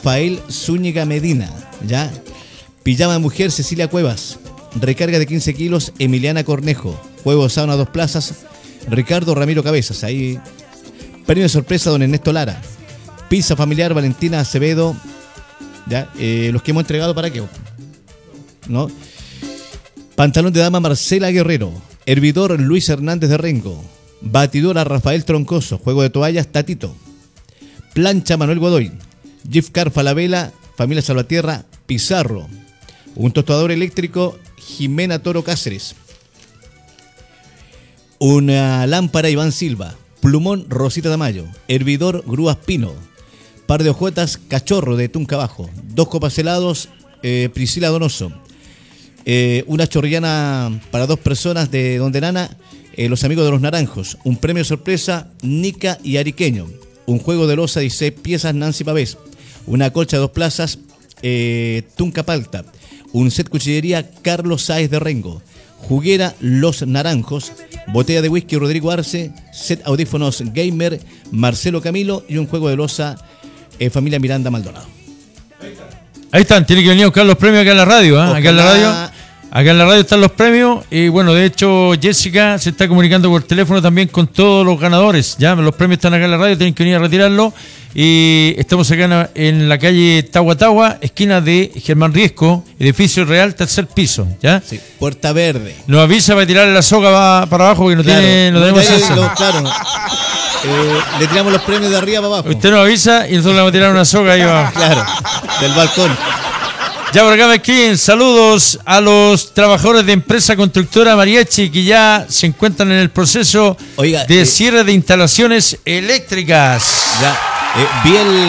Rafael Zúñiga Medina, ¿ya? Pijama de mujer, Cecilia Cuevas. Recarga de 15 kilos, Emiliana Cornejo. Juego sauna 2 plazas, Ricardo Ramiro Cabezas. Ahí. Premio de sorpresa, don Ernesto Lara. Pizza familiar, Valentina Acevedo. ¿Ya? Los que hemos entregado, ¿para qué? ¿No? Pantalón de dama, Marcela Guerrero. Hervidor, Luis Hernández de Rengo. Batidora, Rafael Troncoso. Juego de toallas, Tatito. Plancha, Manuel Godoy. Gift Car Falabella, Familia Salvatierra, Pizarro. Un tostador eléctrico, Jimena Toro Cáceres. Una lámpara, Iván Silva. Plumón, Rosita Tamayo. Hervidor, Grúas Pino. Par de hojuelas, Cachorro de Tunca Bajo. 2 copas helados, Priscila Donoso. Una chorrillana para 2 personas de Donde Nana, los amigos de los Naranjos. Un premio sorpresa, Nica y Ariqueño. Un juego de loza, 16 piezas, Nancy Pavés. Una colcha de 2 plazas, Tunca Palta. Un set cuchillería, Carlos Sáez de Rengo. Juguera, Los Naranjos. Botella de whisky, Rodrigo Arce. Set audífonos Gamer, Marcelo Camilo. Y un juego de loza, Familia Miranda Maldonado. Ahí están, tiene que venir a buscar los premios acá en la radio, ¿eh? Acá en la radio están los premios. Y bueno, de hecho, Jessica se está comunicando por teléfono también con todos los ganadores. Ya, los premios están acá en la radio, tienen que venir a retirarlo. Y estamos acá en la calle Tagua, esquina de Germán Riesco, edificio Real, 3er piso, ¿ya? Sí, Puerta Verde. Nos avisa para tirarle la soga para abajo porque no tenemos eso. Claro. Le tiramos los premios de arriba para abajo. Usted nos avisa y nosotros le vamos a tirar una soga ahí abajo. Claro, del balcón. Ya por acá me escriben saludos a los trabajadores de empresa constructora Mariachi que ya se encuentran en el proceso de cierre de instalaciones eléctricas. Ya, vi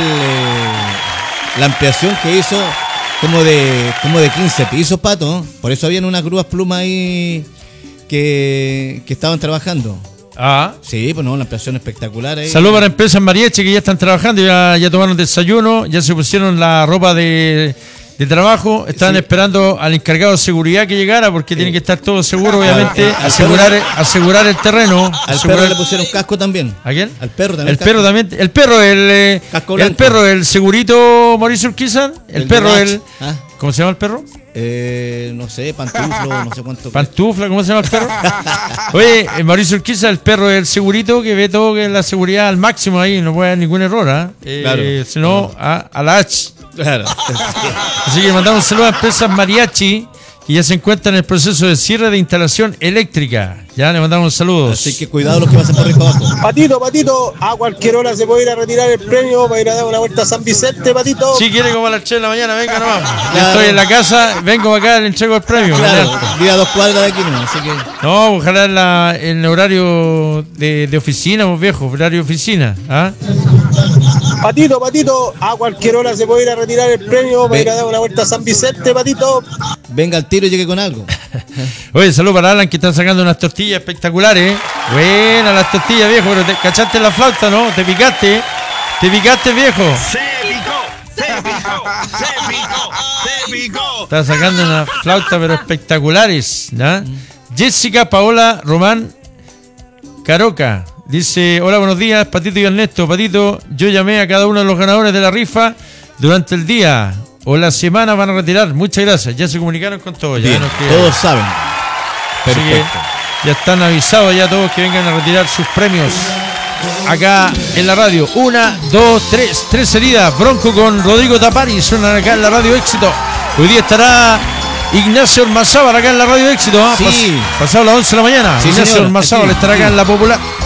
la ampliación que hizo como de 15 pisos, Pato, ¿no? Por eso habían unas grúas plumas ahí que estaban trabajando. Ah. Sí, pues no, una ampliación espectacular ahí. Saludos para empresas Mariachi que ya están trabajando, ya tomaron desayuno, ya se pusieron la ropa de trabajo, estaban esperando al encargado de seguridad que llegara porque tiene que estar todo seguro, obviamente, asegurar el terreno. Al perro le pusieron casco también. ¿A quién? Al perro también. El perro, el segurito Mauricio Urquiza, ¿cómo se llama el perro? No sé, Pantuflo, no sé cuánto. ¿Pantufla? ¿Cómo se llama el perro? Oye, Mauricio Urquiza, el perro es el segurito que ve todo que la seguridad al máximo ahí, no puede haber ningún error, claro. Sino a la H. Claro. Así que mandamos un saludo a empresas Mariachi que ya se encuentran en el proceso de cierre de instalación eléctrica. Ya le mandamos saludos. Así que cuidado los que pasan por ahí para abajo. Patito, a cualquier hora se puede ir a retirar el premio para ir a dar una vuelta a San Vicente, Patito. Si quiere como a las 3 de la mañana, venga nomás. Claro. Yo estoy en la casa, vengo acá, le entrego el premio. Claro, vive a 2 cuadras de aquí, ¿no? Así que... No, ojalá en el horario de oficina, pues viejo, horario de oficina. ¿Ah? Patito, a cualquier hora se puede ir a retirar el premio para ir a dar una vuelta a San Vicente, Patito. Venga al tiro y llegue con algo. Oye, saludos para Alan que están sacando unas tortillas espectaculares. Buenas las tortillas, viejo, pero te cachaste la flauta, ¿no? Te picaste, viejo. Se picó. Están sacando unas flautas, pero espectaculares, ¿ya? Jessica Paola Román Caroca dice: hola, buenos días, Patito y Ernesto. Patito, yo llamé a cada uno de los ganadores de la rifa durante el día o la semana van a retirar. Muchas gracias. Ya se comunicaron con todos. Bien, todos saben. Perfecto. Ya están avisados ya todos que vengan a retirar sus premios acá en la radio. 1, 2, 3 heridas. Bronco con Rodrigo Tapari suenan acá en la radio Éxito. Hoy día estará Ignacio Ormazábal acá en la radio Éxito. Sí. Pasado las 11 de la mañana. Sí, Ignacio Ormazábal estará acá en la Popular.